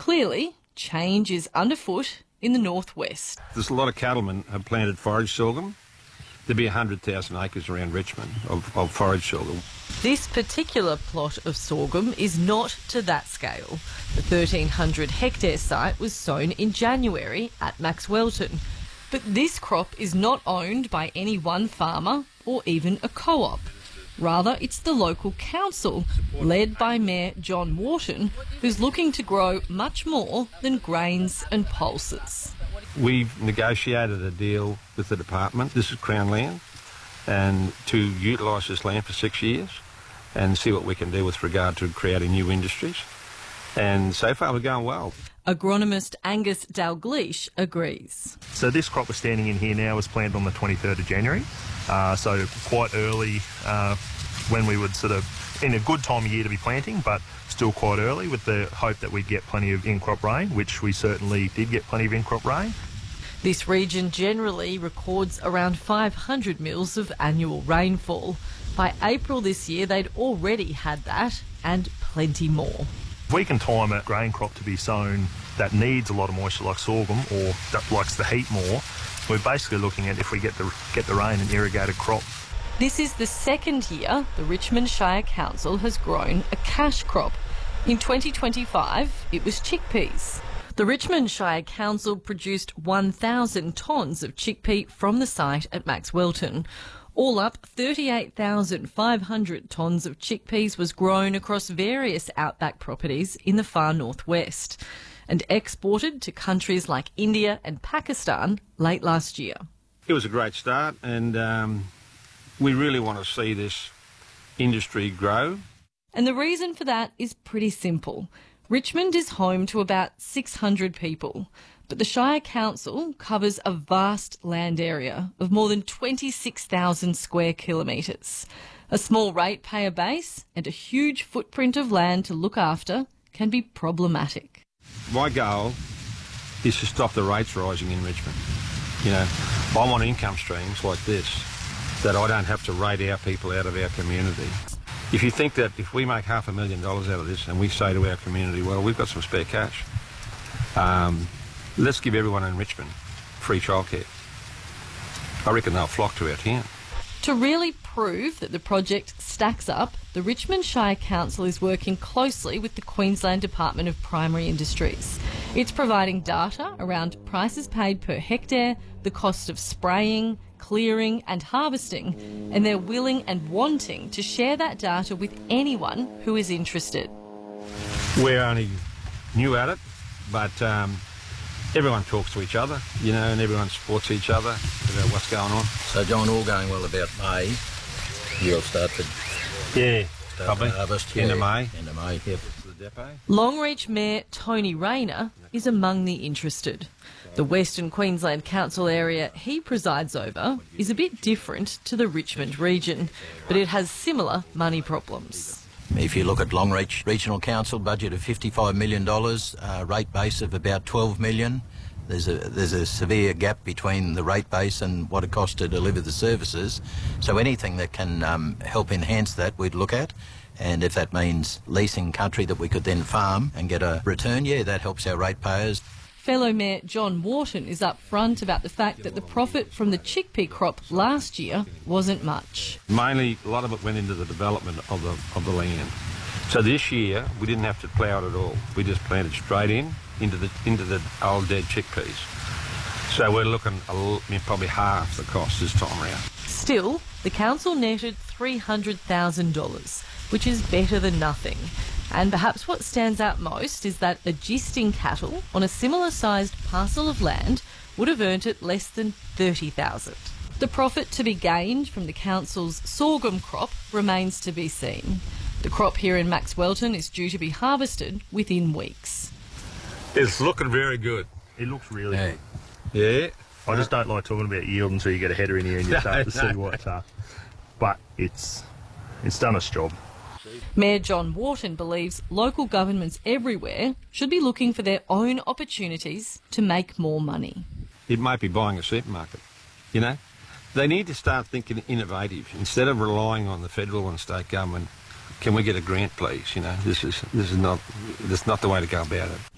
Clearly, change is underfoot in the northwest. There's a lot of cattlemen have planted forage sorghum. There'll be 100,000 acres around Richmond of forage sorghum. This particular plot of sorghum is not to that scale. The 1,300 hectare site was sown in January at Maxwellton. But this crop is not owned by any one farmer or even a co-op. Rather, it's the local council, led by Mayor John Wharton, who's looking to grow much more than grains and pulses. We've negotiated a deal with the department, this is Crown land, and to utilise this land for 6 years and see what we can do with regard to creating new industries. And so far we're going well. Agronomist Angus Dalgleish agrees. So this crop we're standing in here now was planted on the 23rd of January, so quite early when we would sort of, in a good time of year to be planting, but still quite early with the hope that we'd get plenty of in-crop rain, which we certainly did get plenty of in-crop rain. This region generally records around 500 mils of annual rainfall. By April this year, they'd already had that and plenty more. If we can time a grain crop to be sown that needs a lot of moisture like sorghum or that likes the heat more, we're basically looking at if we get the rain and irrigated crop. This is the second year the Richmond Shire Council has grown a cash crop. In 2025, it was chickpeas. The Richmond Shire Council produced 1,000 tonnes of chickpea from the site at Maxwellton. All up, 38,500 tonnes of chickpeas was grown across various outback properties in the far northwest and exported to countries like India and Pakistan late last year. It was a great start, and we really want to see this industry grow. And the reason for that is pretty simple. Richmond is home to about 600 people, but the Shire Council covers a vast land area of more than 26,000 square kilometres. A small ratepayer base and a huge footprint of land to look after can be problematic. My goal is to stop the rates rising in Richmond. You know, I want income streams like this that I don't have to rate our people out of our community. If you think that if we make $500,000 out of this and we say to our community, well, we've got some spare cash, let's give everyone in Richmond free childcare. I reckon they'll flock to our town. To really prove that the project stacks up, the Richmond Shire Council is working closely with the Queensland Department of Primary Industries. It's providing data around prices paid per hectare, the cost of spraying, clearing and harvesting, and they're willing and wanting to share that data with anyone who is interested. We're only new at it, but everyone talks to each other, you know, and everyone supports each other about what's going on. So, John, all going well about May, you'll start to probably harvest. End of May. End of May, yep. Longreach Mayor Tony Rayner is among the interested. The Western Queensland Council area he presides over is a bit different to the Richmond region, but it has similar money problems. If you look at Longreach Regional Council, budget of $55 million, rate base of about $12 million, there's a severe gap between the rate base and what it costs to deliver the services. So anything that can help enhance that, we'd look at. And if that means leasing country that we could then farm and get a return, yeah, that helps our ratepayers. Fellow Mayor John Wharton is up front about the fact that the profit from the chickpea crop last year wasn't much. Mainly, a lot of it went into the development of the land. So this year, we didn't have to plough it at all. We just planted straight into the old dead chickpeas. So we're looking probably half the cost this time around. Still, the council netted $300,000, which is better than nothing. And perhaps what stands out most is that a gisting cattle on a similar-sized parcel of land would have earned it less than $30,000. The profit to be gained from the council's sorghum crop remains to be seen. The crop here in Maxwellton is due to be harvested within weeks. It's looking very good. It looks really good. Yeah. I just don't like talking about yield until you get a header in here and you start to see what... but it's done its job. Mayor John Wharton believes local governments everywhere should be looking for their own opportunities to make more money. It might be buying a supermarket, you know. They need to start thinking innovative. Instead of relying on the federal and state government, can we get a grant, please? You know, this is not the way to go about it.